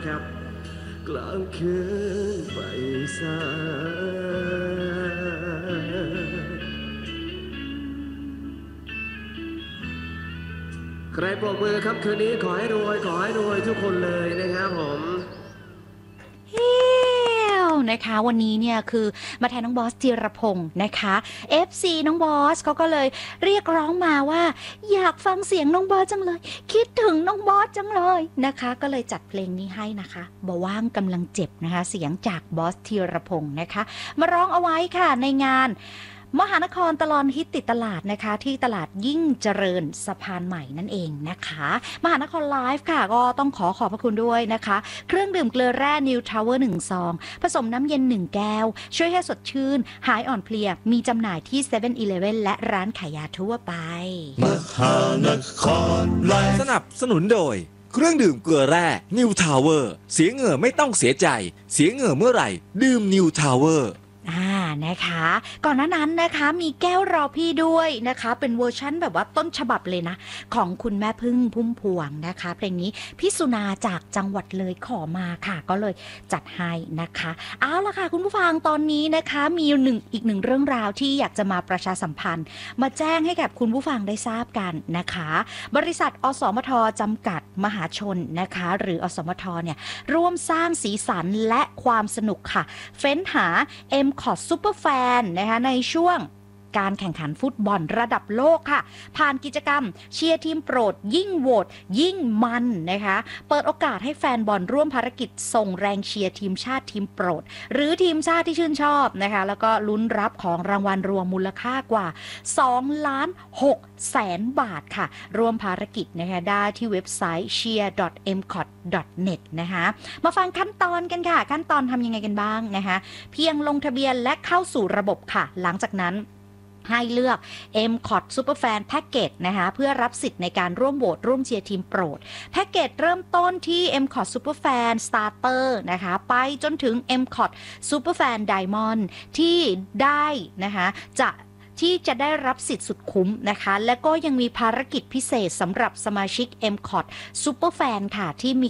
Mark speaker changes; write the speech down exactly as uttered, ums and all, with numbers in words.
Speaker 1: ครับกลางคืนไปสายใครปรบมือครับคืนนี้ขอให้รวยขอให้รวยทุกคนเลยนะครับผม
Speaker 2: นะคะวันนี้เนี่ยคือมาแทนน้องบอสจิรพงศ์นะคะ เอฟ ซี น้องบอสเขาก็เลยเรียกร้องมาว่าอยากฟังเสียงน้องบอสจังเลยคิดถึงน้องบอสจังเลยนะคะก็เลยจัดเพลงนี้ให้นะคะบ่ว่างกำลังเจ็บนะคะเสียงจากบอสจิรพงศ์นะคะมาร้องเอาไว้ค่ะในงานมหานครตลอดฮิตติดตลาดนะคะที่ตลาดยิ่งเจริญสะพานใหม่นั่นเองนะคะมหานครไลฟ์ค่ะก็ต้องขอขอบพระคุณด้วยนะคะเครื่องดื่มเกลือแร่นิวทาวเวอร์หนึ่งซองผสมน้ำเย็นหนึ่งแก้วช่วยให้สดชื่นหายอ่อนเพลียมีจำหน่ายที่ เซเว่น อีเลฟเว่น และร้านขายยาทั่วไป
Speaker 3: มหานครไลฟ์สนับสนุนโดยเครื่องดื่มเกลือแร่นิวทาวเวอร์เสียเหงื่อไม่ต้องเสียใจเสียเหงื่อเมื่อไหร่ดื่มนิวทาวเวอร์
Speaker 2: อ่านะคะก่อนหน้านั้นนะคะมีแก้วรอพี่ด้วยนะคะเป็นเวอร์ชั่นแบบว่าต้นฉบับเลยนะของคุณแม่พึ่งพุ่มพวงนะคะเพลงนี้พี่สุนาจากจังหวัดเลยขอมาค่ะก็เลยจัดให้นะคะเอาล่ะค่ะคุณผู้ฟังตอนนี้นะคะมีหนึ่งอีกหนึ่งเรื่องราวที่อยากจะมาประชาสัมพันธ์มาแจ้งให้กับคุณผู้ฟังได้ทราบกันนะคะบริษัทอสมทจำกัดมหาชนนะคะหรืออสมทเนี่ยร่วมสร้างสีสันและความสนุกค่ะเฟ้นหา Mคอร์ดซูเปอร์แฟนนะคะในช่วงการแข่งขันฟุตบอลระดับโลกค่ะผ่านกิจกรรมเชียร์ทีมโปรดยิ่งโหวตยิ่งมันนะคะเปิดโอกาสให้แฟนบอลร่วมภารกิจส่งแรงเชียร์ทีมชาติทีมโปรดหรือทีมชาติที่ชื่นชอบนะคะแล้วก็ลุ้นรับของรางวัลรวมมูลค่ากว่าสองล้านหกแสนบาทค่ะร่วมภารกิจนะคะได้ที่เว็บไซต์ เชียร์ ดอท เอ็ม คอร์ด ดอท เน็ต นะคะมาฟังขั้นตอนกันค่ะขั้นตอนทำยังไงกันบ้างนะคะเพียงลงทะเบียนและเข้าสู่ระบบค่ะหลังจากนั้นให้เลือก M คอร์ด Superfan Package นะคะเพื่อรับสิทธิ์ในการร่วมโหวตร่วมเชียร์ทีมโปรดแพ็กเกจเริ่มต้นที่ M คอร์ด Superfan Starter นะคะไปจนถึง M คอร์ด Superfan Diamond ที่ได้นะคะจะที่จะได้รับสิทธิ์สุดคุ้มนะคะและก็ยังมีภารกิจพิเศษสำหรับสมาชิก M คอร์ด Superfan ค่ะที่มี